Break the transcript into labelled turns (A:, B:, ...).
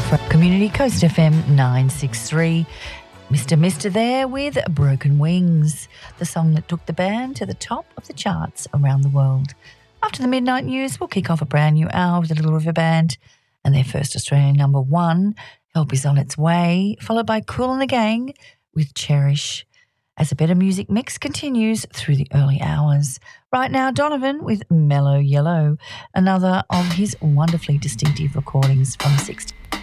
A: from Community Coast FM 963. Mr. there with Broken Wings, the song that took the band to the top of the charts around the world. After the midnight news, we'll kick off a brand new hour with the Little River Band and their first Australian number one, Help Is On Its Way, followed by Kool and the Gang with Cherish, as a better music mix continues through the early hours. Right now, Donovan with Mellow Yellow, another of his wonderfully distinctive recordings from the 60s.